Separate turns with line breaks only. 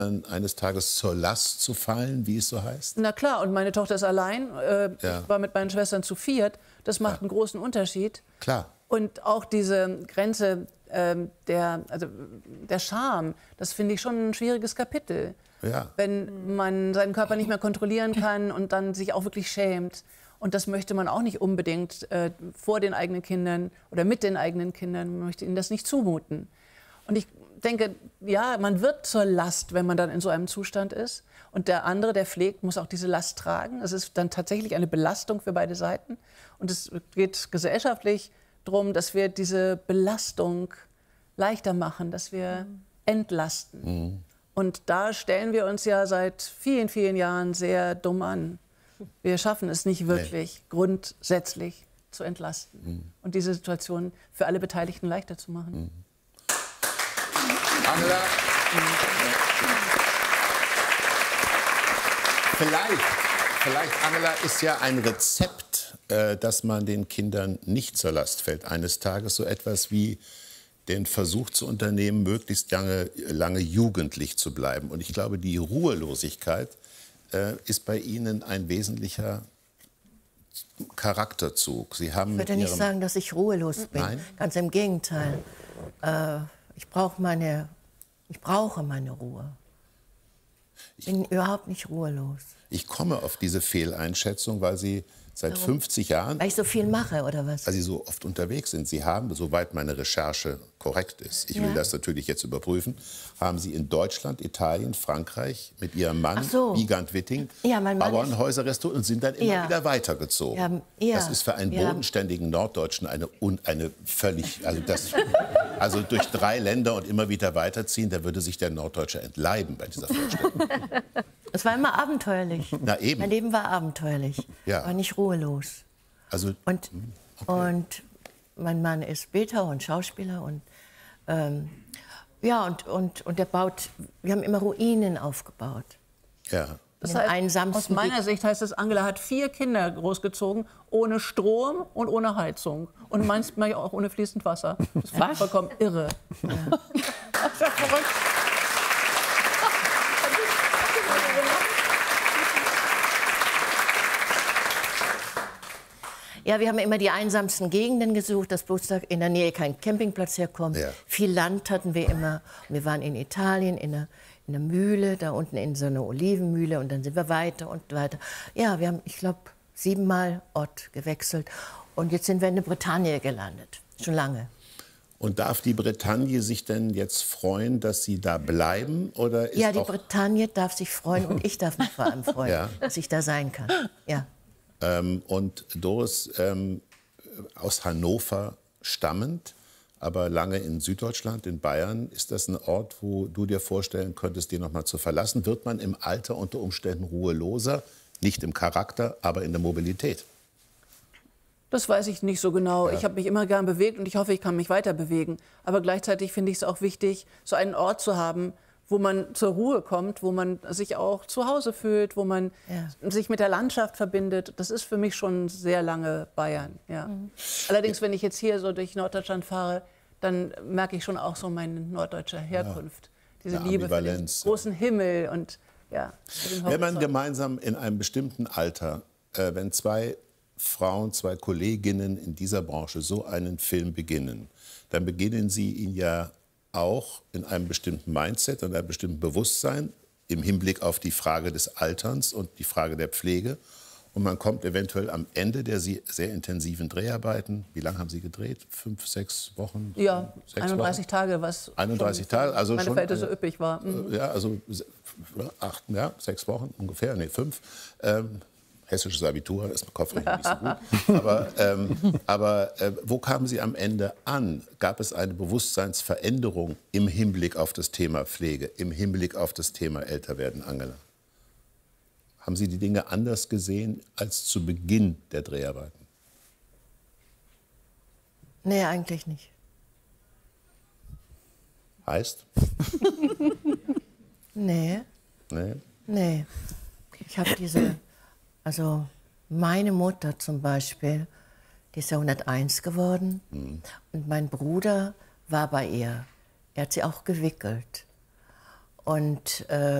eines Tages zur Last zu fallen, wie es so heißt?
Na klar, und meine Tochter ist allein.
Ja.
Ich war mit meinen Schwestern zu viert. Das macht einen großen Unterschied.
Klar.
Und auch diese Grenze der Scham, das finde ich schon ein schwieriges Kapitel.
Ja.
Wenn man seinen Körper nicht mehr kontrollieren kann und dann sich auch wirklich schämt. Und das möchte man auch nicht unbedingt vor den eigenen Kindern oder mit den eigenen Kindern. Man möchte ihnen das nicht zumuten. Und ich denke, ja, man wird zur Last, wenn man dann in so einem Zustand ist. Und der andere, der pflegt, muss auch diese Last tragen. Es ist dann tatsächlich eine Belastung für beide Seiten. Und es geht gesellschaftlich darum, dass wir diese Belastung leichter machen, dass wir entlasten. Mhm. Und da stellen wir uns ja seit vielen, vielen Jahren sehr dumm an. Wir schaffen es nicht wirklich, grundsätzlich zu entlasten und diese Situation für alle Beteiligten leichter zu machen.
Angela, vielleicht, Angela, ist ja ein Rezept, dass man den Kindern nicht zur Last fällt eines Tages, so etwas wie den Versuch zu unternehmen, möglichst lange jugendlich zu bleiben. Und ich glaube, die Ruhelosigkeit ist bei Ihnen ein wesentlicher Charakterzug. Sie haben
ich würde nicht sagen, dass ich ruhelos bin.
Nein?
Ganz im Gegenteil. Ich brauche meine Ruhe. Ich bin überhaupt nicht ruhelos.
Ich komme auf diese Fehleinschätzung, weil Sie seit 50 Jahren...
Weil ich so viel mache, oder was?
Weil Sie so oft unterwegs sind. Sie haben, soweit meine Recherche korrekt ist, ich will das natürlich jetzt überprüfen, haben Sie in Deutschland, Italien, Frankreich mit Ihrem Mann, Wiegand Witting, Bauernhäuser restauriert und sind dann immer wieder weitergezogen. Das ist für einen bodenständigen Norddeutschen eine völlig... Also durch 3 Länder und immer wieder weiterziehen, da würde sich der Norddeutsche entleiben bei dieser Vorstellung.
Es war immer abenteuerlich.
Na eben.
Mein Leben war abenteuerlich, aber nicht ruhelos.
Also,
und mein Mann ist Bildhauer und Schauspieler und der baut. Wir haben immer Ruinen aufgebaut.
Ja.
Das heißt, aus meiner Sicht heißt es, Angela hat 4 Kinder großgezogen, ohne Strom und ohne Heizung. Und manchmal auch ohne fließend Wasser. Das war vollkommen irre. Ja. Das ist ja verrückt.
Ja, wir haben immer die einsamsten Gegenden gesucht, dass bloß da in der Nähe kein Campingplatz herkommt. Ja. Viel Land hatten wir immer. Wir waren in Italien, in einer Mühle, da unten in so einer Olivenmühle. Und dann sind wir weiter und weiter. Ja, wir haben, ich glaube, 7-mal Ort gewechselt. Und jetzt sind wir in der Bretagne gelandet. Schon lange.
Und darf die Bretagne sich denn jetzt freuen, dass Sie da bleiben? Oder ist
ja, die Bretagne darf sich freuen und ich darf mich vor allem freuen, dass ich da sein kann. Ja.
Und Doris, aus Hannover stammend, aber lange in Süddeutschland, in Bayern, ist das ein Ort, wo du dir vorstellen könntest, den noch mal zu verlassen? Wird man im Alter unter Umständen ruheloser? Nicht im Charakter, aber in der Mobilität?
Das weiß ich nicht so genau. Ja. Ich habe mich immer gern bewegt und ich hoffe, ich kann mich weiter bewegen. Aber gleichzeitig finde ich es auch wichtig, so einen Ort zu haben, wo man zur Ruhe kommt, wo man sich auch zu Hause fühlt, wo man sich mit der Landschaft verbindet. Das ist für mich schon sehr lange Bayern. Ja. Allerdings, wenn ich jetzt hier so durch Norddeutschland fahre, dann merke ich schon auch so meine norddeutsche Herkunft. Diese Liebe für den großen Himmel. Und,
wenn man gemeinsam in einem bestimmten Alter, wenn 2 Frauen, 2 Kolleginnen in dieser Branche so einen Film beginnen, dann beginnen sie ihn ja auch in einem bestimmten Mindset und einem bestimmten Bewusstsein im Hinblick auf die Frage des Alterns und die Frage der Pflege. Und man kommt eventuell am Ende der sehr intensiven Dreharbeiten, wie lange haben Sie gedreht? 5, 6 Wochen?
Ja, 31 Tage, was
31 Tage, also
meine
schon
Verhältnisse so üppig war.
Ja, also 6 Wochen ungefähr, nee, 5. Hessisches Abitur, das ist im Kopf nicht so gut. Aber wo kamen Sie am Ende an? Gab es eine Bewusstseinsveränderung im Hinblick auf das Thema Pflege, im Hinblick auf das Thema Älterwerden, Angela? Haben Sie die Dinge anders gesehen als zu Beginn der Dreharbeiten?
Nee, eigentlich nicht.
Heißt?
Nee. Ich habe also meine Mutter zum Beispiel, die ist ja 101 geworden. Und mein Bruder war bei ihr. Er hat sie auch gewickelt. Und